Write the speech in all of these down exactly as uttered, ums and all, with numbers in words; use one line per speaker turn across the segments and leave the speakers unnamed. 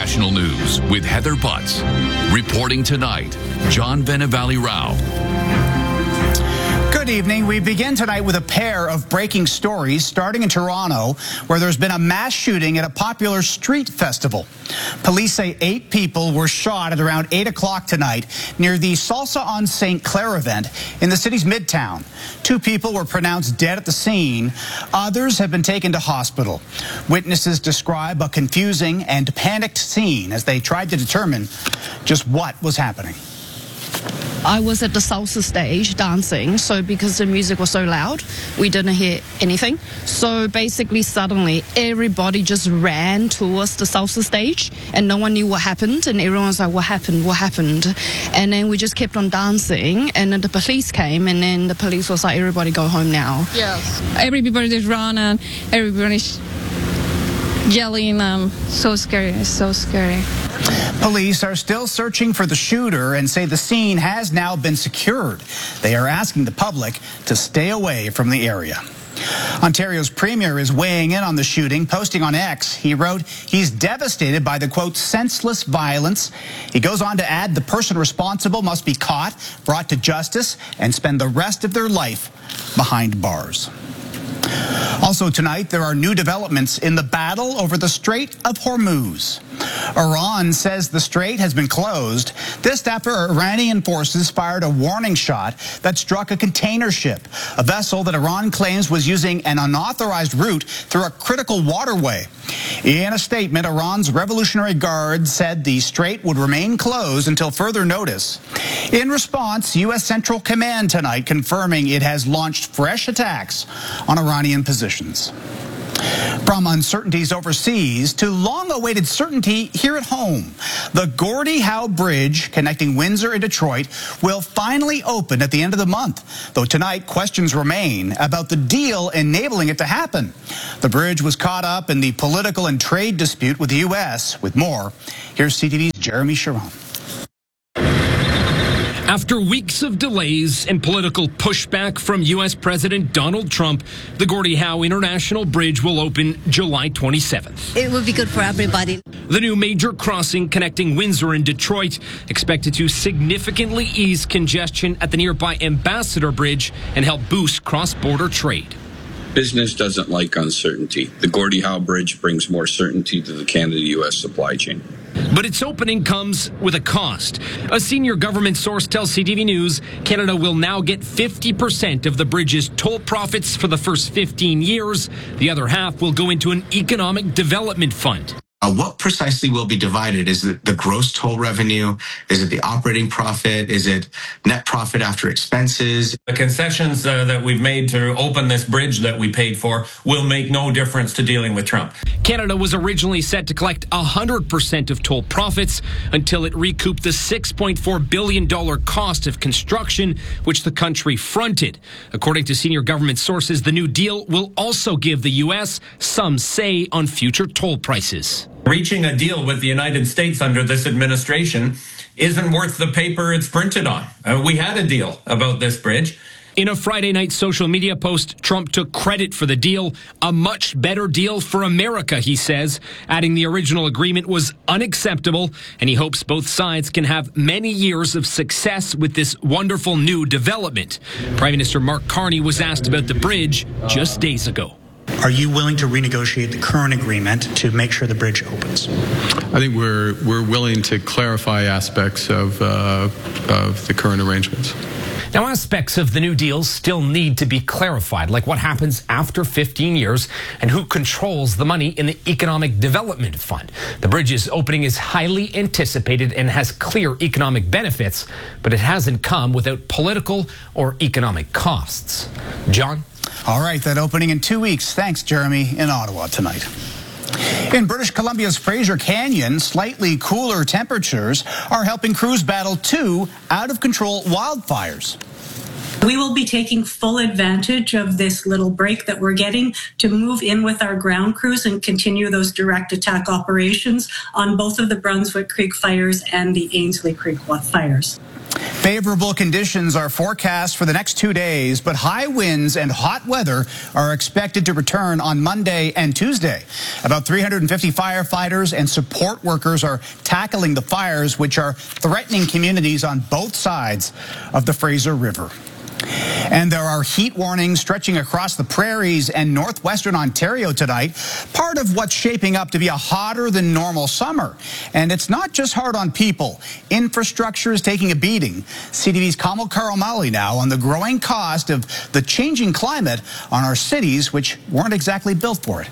National News with Heather Butts. Reporting tonight, John Venevali Rao.
Good evening. We begin tonight with a pair of breaking stories starting in Toronto, where there's been a mass shooting at a popular street festival. Police say eight people were shot at around eight o'clock tonight near the Salsa on Saint Clair event in the city's midtown. Two people were pronounced dead at the scene. Others have been taken to hospital. Witnesses describe a confusing and panicked scene as they tried to determine just what was happening.
I was at the salsa stage dancing, so because the music was so loud, we didn't hear anything. So basically, suddenly, everybody just ran towards the salsa stage, and no one knew what happened, and everyone was like, what happened, what happened? And then we just kept on dancing, and then the police came, and then the police was like, everybody go home now.
Yes. Everybody just ran, and everybody's yelling, um, so scary, it's so scary.
Police are still searching for the shooter and say the scene has now been secured. They are asking the public to stay away from the area. Ontario's premier is weighing in on the shooting, posting on X. He wrote he's devastated by the, quote, senseless violence. He goes on to add the person responsible must be caught, brought to justice, and spend the rest of their life behind bars. Also tonight, there are new developments in the battle over the Strait of Hormuz. Iran says the strait has been closed. This after Iranian forces fired a warning shot that struck a container ship, a vessel that Iran claims was using an unauthorized route through a critical waterway. In a statement, Iran's Revolutionary Guard said the strait would remain closed until further notice. In response, U S Central Command tonight confirming it has launched fresh attacks on Iranian positions. From uncertainties overseas to long-awaited certainty here at home, the Gordie Howe Bridge connecting Windsor and Detroit will finally open at the end of the month, though tonight questions remain about the deal enabling it to happen. The bridge was caught up in the political and trade dispute with the U S. With more, here's C T V's Jeremy Sharon.
After weeks of delays and political pushback from U S President Donald Trump, the Gordie Howe International Bridge will open July twenty-seventh.
It will be good for everybody.
The new major crossing connecting Windsor and Detroit expected to significantly ease congestion at the nearby Ambassador Bridge and help boost cross-border trade.
Business doesn't like uncertainty. The Gordie Howe Bridge brings more certainty to the Canada-U S supply chain.
But its opening comes with a cost. A senior government source tells C T V News Canada will now get fifty percent of the bridge's toll profits for the first fifteen years. The other half will go into an economic development fund.
Uh, what precisely will be divided? Is it the gross toll revenue? Is it the operating profit? Is it net profit after expenses?
The concessions uh, that we've made to open this bridge that we paid for will make no difference to dealing with Trump.
Canada was originally set to collect one hundred percent of toll profits until it recouped the six point four billion dollars cost of construction, which the country fronted. According to senior government sources, the new deal will also give the U S some say on future toll prices.
Reaching a deal with the United States under this administration isn't worth the paper it's printed on. Uh, we had a deal about this bridge.
In a Friday night social media post, Trump took credit for the deal, a much better deal for America, he says, adding the original agreement was unacceptable, and he hopes both sides can have many years of success with this wonderful new development. Prime Minister Mark Carney was asked about the bridge just days ago.
Are you willing to renegotiate the current agreement to make sure the bridge opens?
I think we're we're willing to clarify aspects of uh, of the current arrangements.
Now, aspects of the new deal still need to be clarified, like what happens after fifteen years and who controls the money in the Economic Development Fund. The bridge's opening is highly anticipated and has clear economic benefits, but it hasn't come without political or economic costs. John?
All right, that opening in two weeks. Thanks, Jeremy, in Ottawa tonight. In British Columbia's Fraser Canyon, slightly cooler temperatures are helping crews battle two out-of-control wildfires.
We will be taking full advantage of this little break that we're getting to move in with our ground crews and continue those direct attack operations on both of the Brunswick Creek fires and the Ainslie Creek fires.
Favorable conditions are forecast for the next two days, but high winds and hot weather are expected to return on Monday and Tuesday. About three hundred fifty firefighters and support workers are tackling the fires, which are threatening communities on both sides of the Fraser River. And there are heat warnings stretching across the prairies and northwestern Ontario tonight, part of what's shaping up to be a hotter than normal summer. And it's not just hard on people. Infrastructure is taking a beating. C T V's Kamal Karamali now on the growing cost of the changing climate on our cities, which weren't exactly built for it.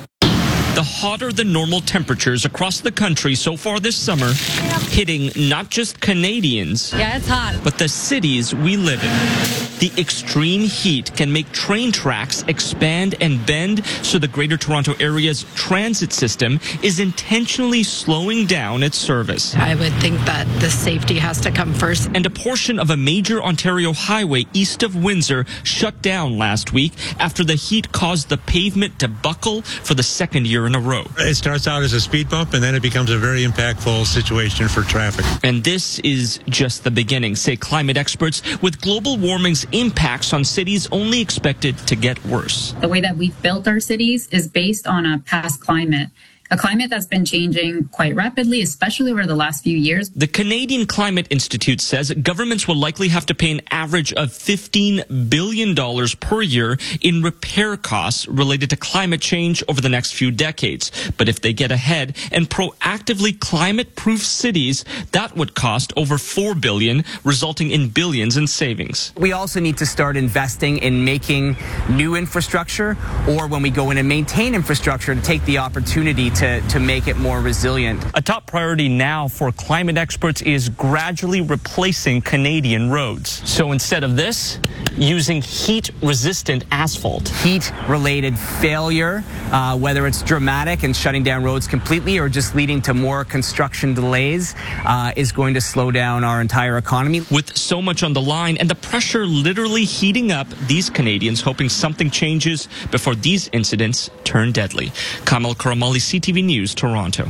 The hotter than normal temperatures across the country so far this summer, hitting not just Canadians,
Yeah, it's hot.
but the cities we live in. The extreme heat can make train tracks expand and bend, so the Greater Toronto Area's transit system is intentionally slowing down its service.
I would think that the safety has to come first.
And a portion of a major Ontario highway east of Windsor shut down last week after the heat caused the pavement to buckle for the second year in a row.
It starts out as a speed bump, and then it becomes a very impactful situation for traffic.
And this is just the beginning, say climate experts, with global warming's impacts on cities only expected to get worse.
The way that we've built our cities is based on a past climate. A climate that's been changing quite rapidly, especially over the last few years.
The Canadian Climate Institute says governments will likely have to pay an average of fifteen billion dollars per year in repair costs related to climate change over the next few decades. But if they get ahead and proactively climate-proof cities, that would cost over four billion dollars, resulting in billions in savings.
We also need to start investing in making new infrastructure, or when we go in and maintain infrastructure, to take the opportunity to, to make it more resilient.
A top priority now for climate experts is gradually replacing Canadian roads. So instead of this, using heat-resistant asphalt.
Heat-related failure, uh, whether it's dramatic and shutting down roads completely or just leading to more construction delays, uh, is going to slow down our entire economy.
With so much on the line and the pressure literally heating up, these Canadians hoping something changes before these incidents turn deadly. Kamal Karamali, C T V News, Toronto.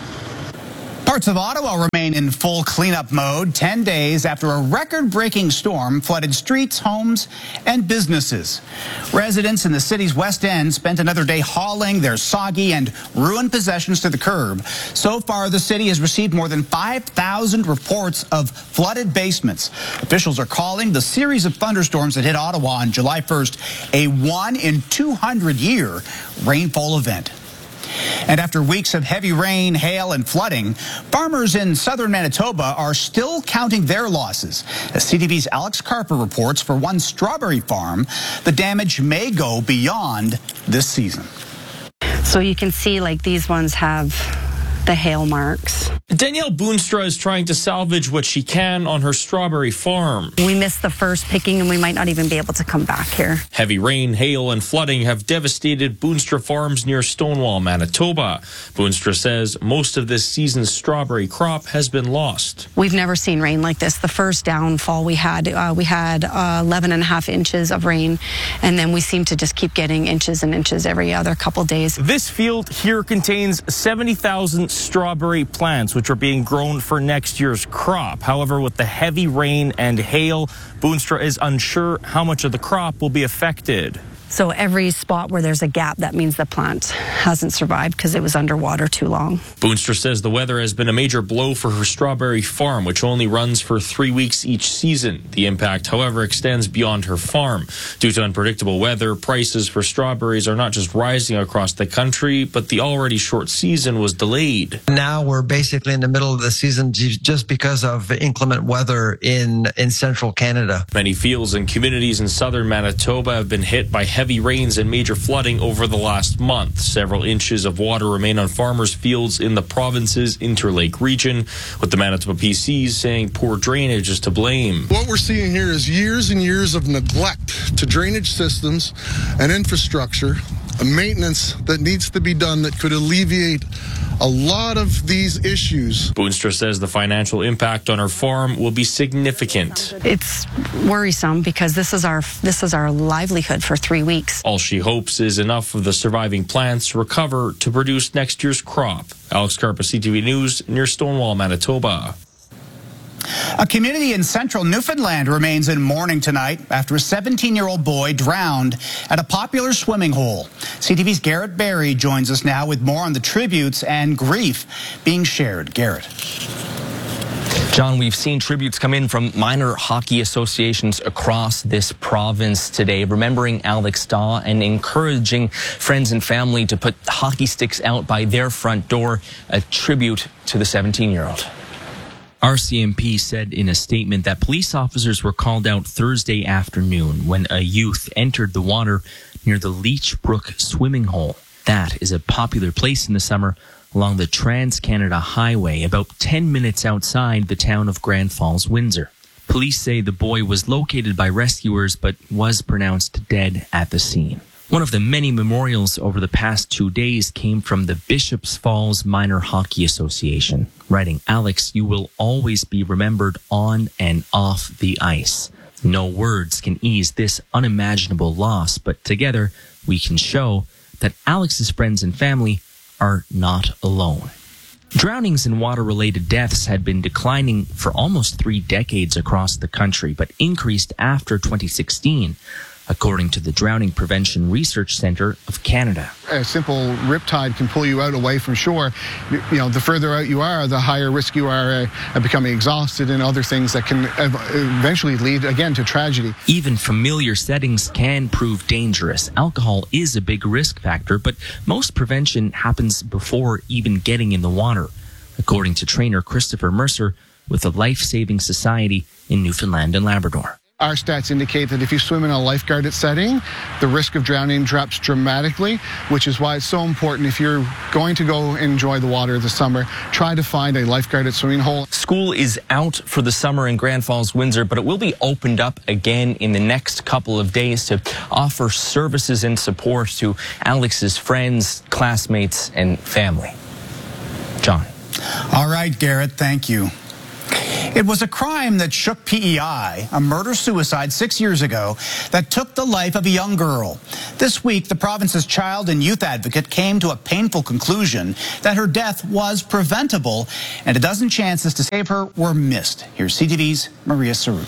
Parts of Ottawa remain in full cleanup mode ten days after a record-breaking storm flooded streets, homes, and businesses. Residents in the city's West End spent another day hauling their soggy and ruined possessions to the curb. So far, the city has received more than five thousand reports of flooded basements. Officials are calling the series of thunderstorms that hit Ottawa on July first a one in two hundred year rainfall event. And after weeks of heavy rain, hail, and flooding, farmers in southern Manitoba are still counting their losses. As C T V's Alex Carper reports, for one strawberry farm, the damage may go beyond this season.
So you can see, like, these ones have the hail marks.
Danielle Boonstra is trying to salvage what she can on her strawberry farm.
We missed the first picking and we might not even be able to come back here.
Heavy rain, hail, and flooding have devastated Boonstra farms near Stonewall, Manitoba. Boonstra says most of this season's strawberry crop has been lost.
We've never seen rain like this. The first downfall we had, uh, we had uh, eleven and a half inches of rain, and then we seem to just keep getting inches and inches every other couple days.
This field here contains seventy thousand strawberry plants, which are being grown for next year's crop. However, with the heavy rain and hail, Boonstra is unsure how much of the crop will be affected.
So every spot where there's a gap, that means the plant hasn't survived because it was underwater too long.
Boonstra says the weather has been a major blow for her strawberry farm, which only runs for three weeks each season. The impact, however, extends beyond her farm. Due to unpredictable weather, prices for strawberries are not just rising across the country, but the already short season was delayed.
Now we're basically in the middle of the season just because of inclement weather in, in central Canada.
Many fields and communities in southern Manitoba have been hit by heavy rains and major flooding over the last month. Several inches of water remain on farmers' fields in the province's Interlake region, with the Manitoba P Cs saying poor drainage is to blame.
What we're seeing here is years and years of neglect to drainage systems and infrastructure, a maintenance that needs to be done that could alleviate a lot of these issues.
Boonstra says the financial impact on her farm will be significant.
It's worrisome because this is our this is our livelihood for three weeks.
All she hopes is enough of the surviving plants recover to produce next year's crop. Alex Carper, C T V News, near Stonewall, Manitoba.
A community in central Newfoundland remains in mourning tonight after a seventeen-year-old boy drowned at a popular swimming hole. C T V's Garrett Berry joins us now with more on the tributes and grief being shared. Garrett.
John, we've seen tributes come in from minor hockey associations across this province today, remembering Alex Daw and encouraging friends and family to put hockey sticks out by their front door, a tribute to the seventeen-year-old. R C M P said in a statement that police officers were called out Thursday afternoon when a youth entered the water near the Leech Brook swimming hole. That is a popular place in the summer along the Trans-Canada Highway, about ten minutes outside the town of Grand Falls, Windsor. Police say the boy was located by rescuers but was pronounced dead at the scene. One of the many memorials over the past two days came from the Bishops Falls Minor Hockey Association, writing, "Alex, you will always be remembered on and off the ice. No words can ease this unimaginable loss, but together we can show that Alex's friends and family are not alone." Drownings and water-related deaths had been declining for almost three decades across the country, but increased after twenty sixteen, according to the Drowning Prevention Research Centre of Canada.
A simple riptide can pull you out away from shore. You know, the further out you are, the higher risk you are of becoming exhausted and other things that can eventually lead, again, to tragedy.
Even familiar settings can prove dangerous. Alcohol is a big risk factor, but most prevention happens before even getting in the water, according to trainer Christopher Mercer with the Life Saving Society in Newfoundland and Labrador.
Our stats indicate that if you swim in a lifeguarded setting, the risk of drowning drops dramatically, which is why it's so important if you're going to go enjoy the water this summer, try to find a lifeguarded swimming hole.
School is out for the summer in Grand Falls, Windsor, but it will be opened up again in the next couple of days to offer services and support to Alex's friends, classmates, and family. John.
All right, Garrett, thank you. It was a crime that shook P E I, a murder-suicide six years ago, that took the life of a young girl. This week, the province's child and youth advocate came to a painful conclusion that her death was preventable, and a dozen chances to save her were missed. Here's C T V's Maria Saru.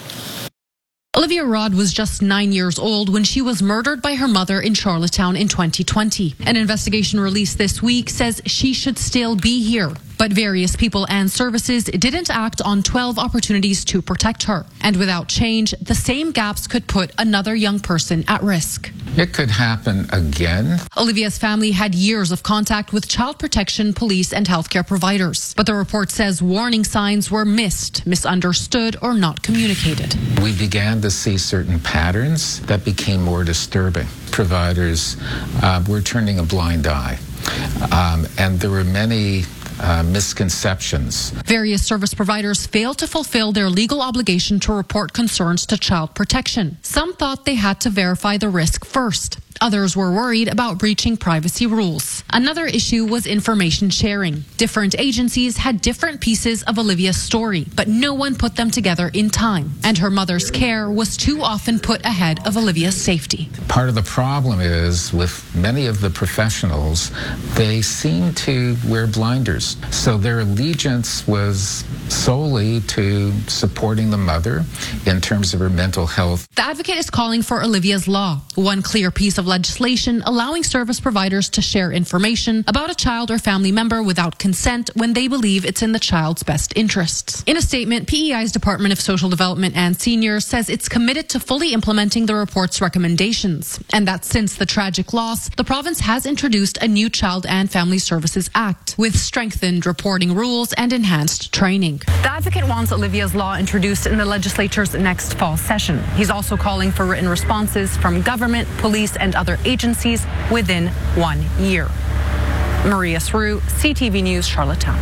Olivia Rod was just nine years old when she was murdered by her mother in Charlottetown in twenty twenty. An investigation released this week says she should still be here. But various people and services didn't act on twelve opportunities to protect her. And without change, the same gaps could put another young person at risk.
It could happen again.
Olivia's family had years of contact with child protection, police, and healthcare providers. But the report says warning signs were missed, misunderstood, or not communicated.
We began to see certain patterns that became more disturbing. Providers uh, were turning a blind eye. Um, and there were many Uh, misconceptions.
Various service providers failed to fulfill their legal obligation to report concerns to child protection. Some thought they had to verify the risk first. Others were worried about breaching privacy rules. Another issue was information sharing. Different agencies had different pieces of Olivia's story, but no one put them together in time. And her mother's care was too often put ahead of Olivia's safety.
Part of the problem is with many of the professionals, they seem to wear blinders. So their allegiance was solely to supporting the mother in terms of her mental health.
The advocate is calling for Olivia's Law, one clear piece of legislation allowing service providers to share information about a child or family member without consent when they believe it's in the child's best interests. In a statement, P E I's Department of Social Development and Seniors says it's committed to fully implementing the report's recommendations, and that since the tragic loss, the province has introduced a new Child and Family Services Act with strengthened reporting rules and enhanced training. The advocate wants Olivia's Law introduced in the legislature's next fall session. He's also calling for written responses from government, police, and other agencies within one year. Maria Saru, C T V News, Charlottetown.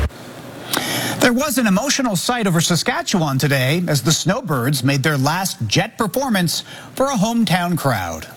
There was an emotional sight over Saskatchewan today as the Snowbirds made their last jet performance for a hometown crowd.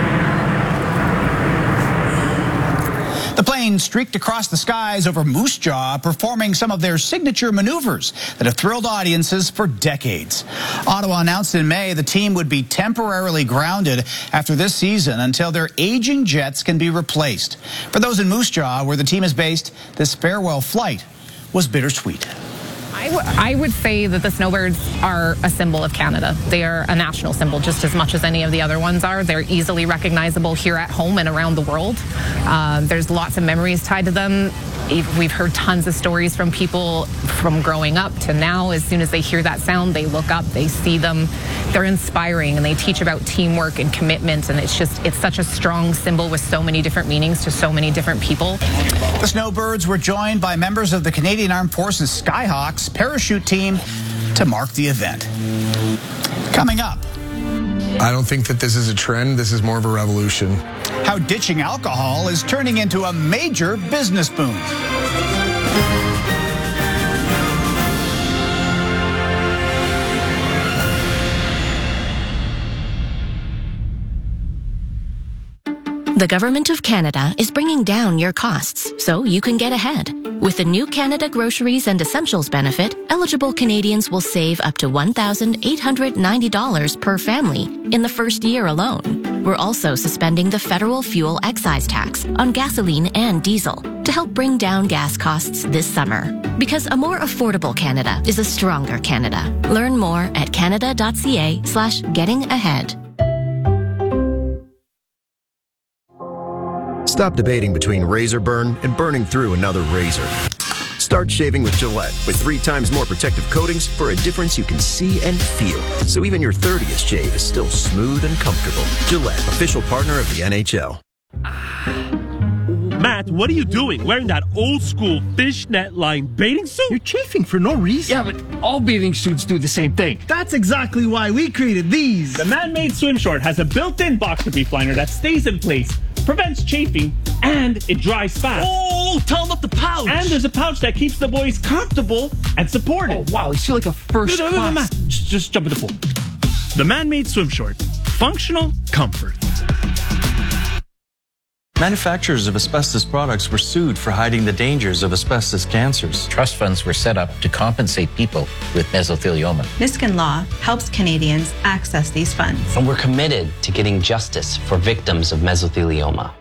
The plane streaked across the skies over Moose Jaw, performing some of their signature maneuvers that have thrilled audiences for decades. Ottawa announced in May the team would be temporarily grounded after this season until their aging jets can be replaced. For those in Moose Jaw, where the team is based, this farewell flight was bittersweet.
I, w- I would say that the snowbirds are a symbol of Canada. They are a national symbol just as much as any of the other ones are. They're easily recognizable here at home and around the world. Uh, there's lots of memories tied to them. We've heard tons of stories from people from growing up to now. As soon as they hear that sound, they look up, they see them. They're inspiring, and they teach about teamwork and commitment, and it's just, it's such a strong symbol with so many different meanings to so many different people.
The snowbirds were joined by members of the Canadian Armed Forces Skyhawks parachute team to mark the event. Coming up.
I don't think that this is a trend. This is more of a revolution.
How ditching alcohol is turning into a major business boom.
The Government of Canada is bringing down your costs so you can get ahead. With the new Canada Groceries and Essentials benefit, eligible Canadians will save up to one thousand eight hundred ninety dollars per family in the first year alone. We're also suspending the federal fuel excise tax on gasoline and diesel to help bring down gas costs this summer. Because a more affordable Canada is a stronger Canada. Learn more at canada.ca slash getting ahead.
Stop debating between razor burn and burning through another razor. Start shaving with Gillette with three times more protective coatings for a difference you can see and feel. So even your thirtieth shave is still smooth and comfortable. Gillette, official partner of the N H L.
Matt, what are you doing? Wearing that old school fishnet line bathing suit?
You're chafing for no reason.
Yeah, but all bathing suits do the same thing.
That's exactly why we created these.
The man-made swim short has a built-in boxer brief liner that stays in place, prevents chafing, and it dries fast.
Oh, tell them about the pouch.
And there's a pouch that keeps the boys comfortable and supported.
Oh, wow, you feel like a first
no, no, no,
class.
no, no. Just, just jump in the pool. The man-made swim short. Functional comfort.
Manufacturers of asbestos products were sued for hiding the dangers of asbestos cancers.
Trust funds were set up to compensate people with mesothelioma.
Niskin Law helps Canadians access these funds.
And we're committed to getting justice for victims of mesothelioma.